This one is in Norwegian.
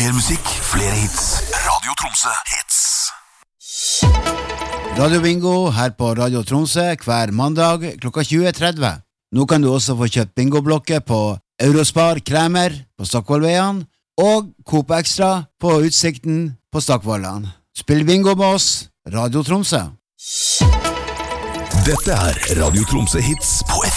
Mer musikk, flere hits. Radio Tromsø Hits. Radio Bingo her på Radio Tromsø hver mandag klokka 20.30. Nå kan du også få kjøpt bingoblokker på Eurospar Kremer på Stockvollveien og Coop Extra på Utsikten på Stockvollan. Spill bingo med oss, Radio Tromsø. Dette Radio Tromsø Hits på